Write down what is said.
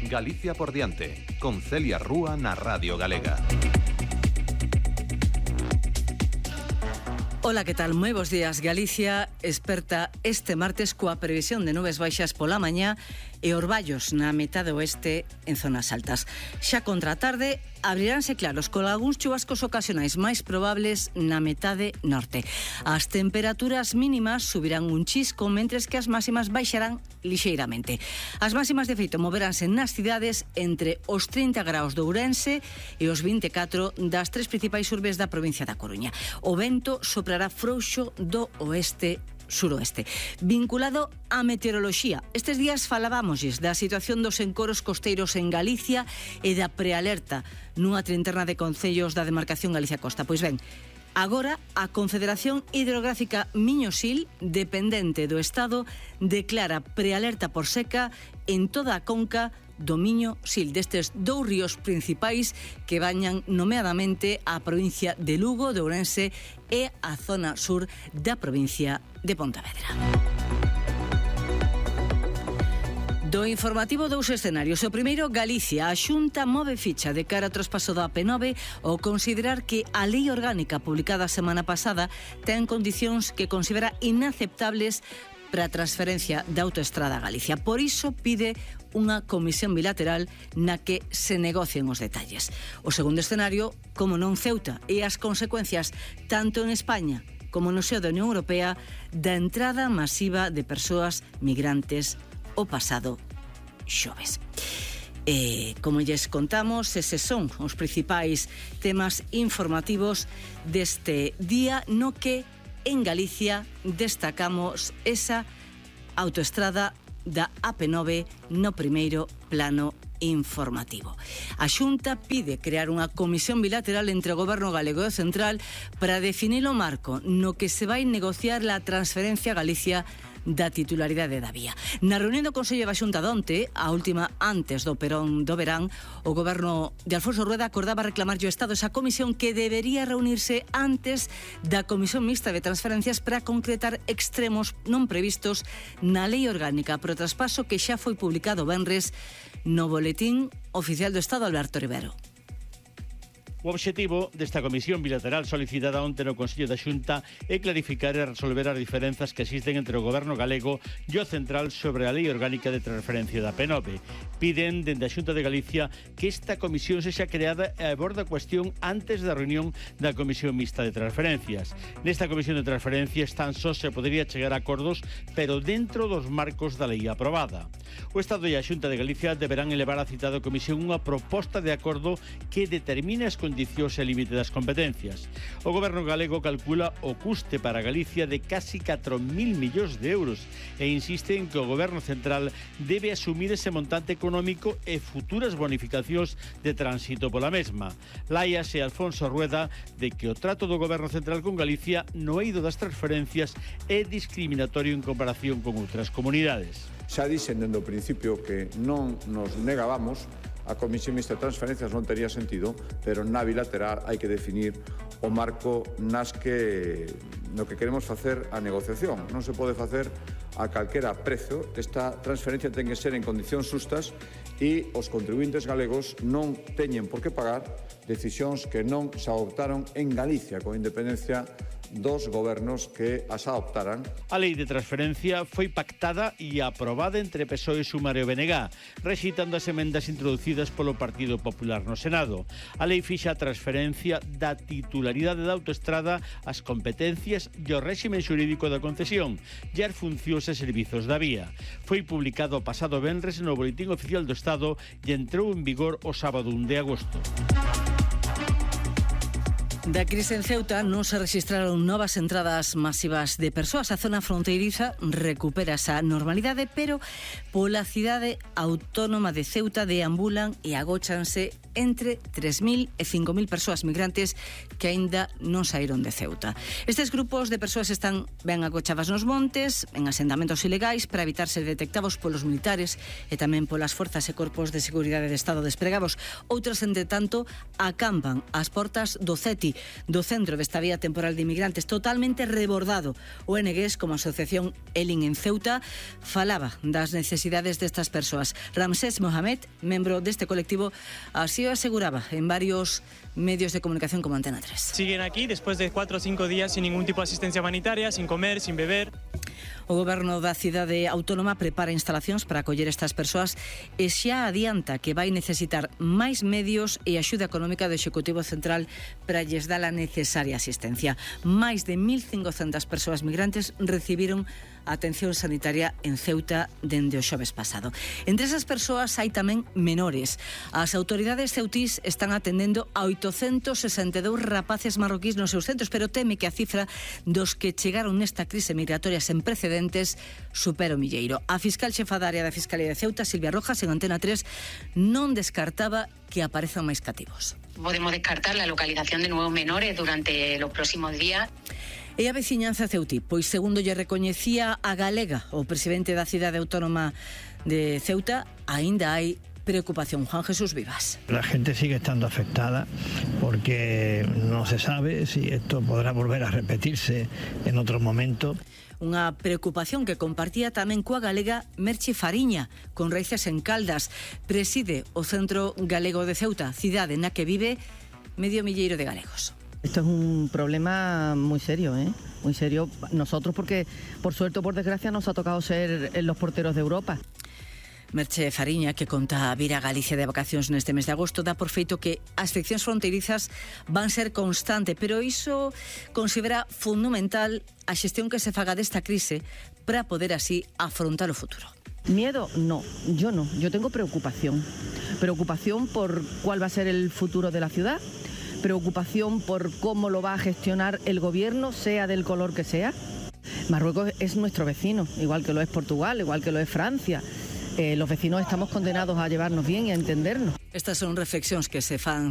Galicia por diante, con Celia Rúa na Radio Galega. Ola, que tal? Moi bos días. Galicia esperta este martes coa previsión de nubes baixas pola mañá e orballos na metade oeste en zonas altas. Xa contra a tarde abriránse claros con algúns chubascos ocasionais máis probables na metade norte. As temperaturas mínimas subirán un chisco, mentres que as máximas baixarán lixeiramente. As máximas de feito moveránse nas cidades entre os 30 graus de Ourense e os 24 das tres principais urbes da provincia da Coruña. O vento soprará frouxo do oeste suroeste. Vinculado á meteoroloxía, estes días falábamosles da situación dos encoros costeiros en Galicia e da prealerta nunha trintena de concellos da demarcación Galicia Costa. Pois ben, agora a Confederación Hidrográfica Miño-Sil, dependente do Estado, declara prealerta por seca en toda a conca do Miño-Sil, destes dous ríos principais que bañan nomeadamente a provincia de Lugo, de Ourense e a zona sur da provincia de Pontevedra. Do informativo dous escenarios. O primeiro, Galicia. A Xunta move ficha de cara ao traspaso da AP9 ao considerar que a lei orgánica publicada a semana pasada ten condicións que considera inaceptables para a transferencia da autoestrada a Galicia. Por iso pide unha comisión bilateral na que se negocien os detalles. O segundo escenario, como non Ceuta, e as consecuencias tanto en España como no seo da Unión Europea da entrada masiva de persoas migrantes o pasado xoves. Como lles contamos, eses son os principais temas informativos deste día no que en Galicia destacamos esa autoestrada da AP9 no primeiro plano informativo. A Xunta pide crear unha comisión bilateral entre o Goberno galego e o central para definir o marco no que se vai negociar a transferencia a Galicia da titularidade da vía. Na reunión do Consello da Xunta donte, a última antes do perón do verán, o Goberno de Alfonso Rueda acordaba reclamarlle ao Estado esa comisión que debería reunirse antes da Comisión Mixta de Transferencias para concretar extremos non previstos na Lei Orgánica pro traspaso que xa foi publicado venres no Boletín Oficial do Estado Alberto Rivero. O obxectivo desta comisión bilateral solicitada onte no Consello da Xunta é clarificar e resolver as diferenzas que existen entre o Goberno galego e o central sobre a Lei Orgánica de Transferencia da AP9. Piden dende a Xunta de Galicia que esta comisión sexa creada e aborde a cuestión antes da reunión da Comisión Mixta de Transferencias. Nesta comisión de transferencias tan só se podería chegar a acordos, pero dentro dos marcos da lei aprobada. O Estado e a Xunta de Galicia deberán elevar a citada comisión unha proposta de acordo que determine as condicións e límite das competencias. O Goberno galego calcula o custe para Galicia de casi 4.000 millóns de euros e insiste en que o Goberno central debe asumir ese montante económico e futuras bonificacións de tránsito pola mesma. Láiase Alfonso Rueda de que o trato do Goberno central con Galicia no eido das transferencias é discriminatorio en comparación con outras comunidades. Xa dixen dende o principio que non nos negábamos. A Comisión Mixta de Transferencias non tería sentido, pero na bilateral hai que definir o marco no que queremos facer a negociación. Non se pode facer a calquera prezo. Esta transferencia ten que ser en condicións justas e os contribuintes galegos non teñen por que pagar decisións que non se adoptaron en Galicia, con independencia dos gobernos que as adoptaran. A lei de transferencia foi pactada e aprobada entre PSOE, Sumar e o BNG, rexeitando as emendas introducidas polo Partido Popular no Senado. A lei fixa a transferencia da titularidade da autoestrada, as competencias e o réxime xurídico da concesión e as funcións e servizos da vía. Foi publicado o pasado venres no Boletín Oficial do Estado e entrou en vigor o sábado 1 de agosto. Da crise en Ceuta non se registraron novas entradas masivas de persoas. A zona fronteiriza recupera esa normalidade, pero pola cidade autónoma de Ceuta deambulan e agóchanse entre 3.000 e 5.000 persoas migrantes que aínda non saíron de Ceuta. Estes grupos de persoas están ben agochadas nos montes, en asentamentos ilegais, para evitar ser detectados polos militares e tamén polas forzas e corpos de seguridade de Estado despregados. Outras, entre tanto, acampan ás portas do CETI, do centro desta vía temporal de inmigrantes totalmente rebordado. ONGs como a Asociación Elin en Ceuta falaba das necesidades destas persoas. Ramsés Mohamed, membro deste colectivo, así o aseguraba en varios medios de comunicación como Antena 3. Siguen aquí después de 4 o 5 días sin ningún tipo de asistencia humanitaria, sin comer, sin beber. O Goberno da cidade autónoma prepara instalacións para acoller estas persoas e xa adianta que vai necesitar máis medios e axuda económica do Executivo Central para lles dar a necesaria asistencia. Máis de 1.500 persoas migrantes recibiron atención sanitaria en Ceuta dende o xoves pasado. Entre esas persoas hai tamén menores. As autoridades ceutís están atendendo a 862 rapaces marroquíes nos seus centros, pero teme que a cifra dos que chegaron nesta crise migratoria sen precedentes supera o milleiro. A fiscal xefa da área da Fiscalía de Ceuta, Silvia Rojas, en Antena 3, non descartaba que aparezan máis cativos. Podemos descartar la localización de nuevos menores durante los próximos días. E a veciñanza ceutí, pois segundo lle recoñecía a galega, o presidente da cidade autónoma de Ceuta, aínda hai preocupación. Juan Jesús Vivas. La gente sigue estando afectada porque no se sabe si esto podrá volver a repetirse en otro momento. Unha preocupación que compartía tamén coa galega Merche Fariña, con raíces en Caldas. Preside o Centro Galego de Ceuta, cidade na que vive medio milleiro de galegos. Esto es un problema muy serio, muy serio. Nosotros porque, por suerte o por desgracia, nos ha tocado ser los porteros de Europa. Merche Fariña, que conta vir a Galicia de vacacións neste mes de agosto, dá por feito que as seccións fronteirizas van ser constante, pero iso considera fundamental a xestión que se faga desta crise para poder así afrontar o futuro. Miedo, no, yo tengo preocupación. Preocupación por cuál va a ser el futuro de la ciudad, preocupación por cómo lo va a gestionar el gobierno, sea del color que sea. Marruecos es nuestro vecino, igual que lo es Portugal, igual que lo es Francia. Los vecinos estamos condenados a llevarnos bien y a entendernos. Estas son reflexións que se fan